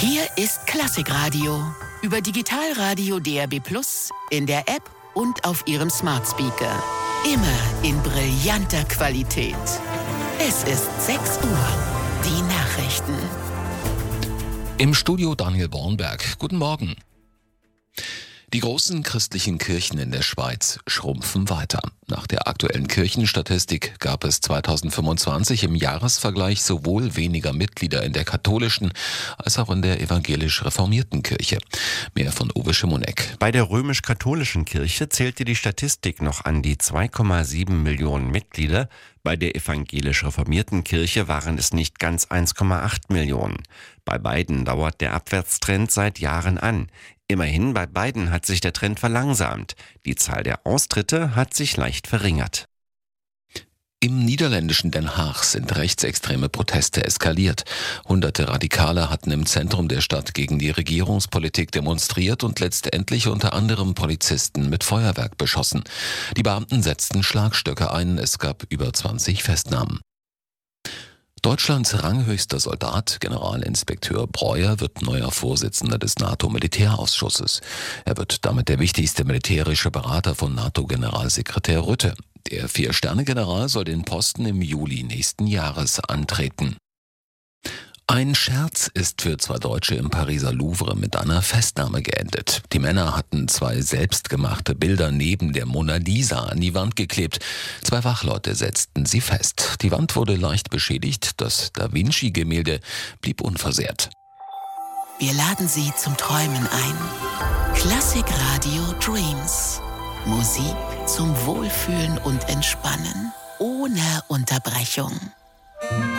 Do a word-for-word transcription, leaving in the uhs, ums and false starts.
Hier ist Klassikradio. Über Digitalradio D A B plus, in der App und auf Ihrem Smart Speaker. Immer in brillanter Qualität. Es ist sechs Uhr. Die Nachrichten. Im Studio Daniel Bornberg. Guten Morgen. Die großen christlichen Kirchen in der Schweiz schrumpfen weiter. Nach der aktuellen Kirchenstatistik gab es zweitausendfünfundzwanzig im Jahresvergleich sowohl weniger Mitglieder in der katholischen als auch in der evangelisch-reformierten Kirche. Mehr von Uwe Schimonek. Bei der römisch-katholischen Kirche zählte die Statistik noch an die zwei Komma sieben Millionen Mitglieder. Bei der evangelisch-reformierten Kirche waren es nicht ganz eins Komma acht Millionen. Bei beiden dauert der Abwärtstrend seit Jahren an. Immerhin, bei beiden hat sich der Trend verlangsamt. Die Zahl der Austritte hat sich leicht verringert. Im niederländischen Den Haag sind rechtsextreme Proteste eskaliert. Hunderte Radikale hatten im Zentrum der Stadt gegen die Regierungspolitik demonstriert und letztendlich unter anderem Polizisten mit Feuerwerk beschossen. Die Beamten setzten Schlagstöcke ein, es gab über zwanzig Festnahmen. Deutschlands ranghöchster Soldat, Generalinspekteur Breuer, wird neuer Vorsitzender des NATO-Militärausschusses. Er wird damit der wichtigste militärische Berater von NATO-Generalsekretär Rutte. Der Vier-Sterne-General soll den Posten im Juli nächsten Jahres antreten. Ein Scherz ist für zwei Deutsche im Pariser Louvre mit einer Festnahme geendet. Die Männer hatten zwei selbstgemachte Bilder neben der Mona Lisa an die Wand geklebt. Zwei Wachleute setzten sie fest. Die Wand wurde leicht beschädigt, das Da Vinci-Gemälde blieb unversehrt. Wir laden Sie zum Träumen ein. Klassikradio Dreams. Musik zum Wohlfühlen und Entspannen ohne Unterbrechung.